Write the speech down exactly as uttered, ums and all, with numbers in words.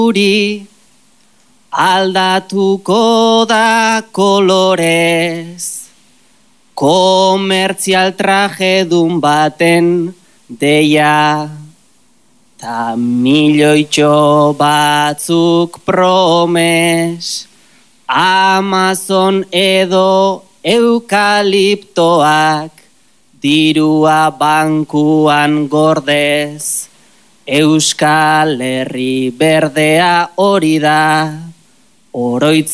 Guri aldatuko da kolorez, komertzial trajedun baten deia, ta milioitxo batzuk promes, Amazon edo eukaliptoak, dirua bankuan gordez, Euskal Herri berdea hori da, oroitz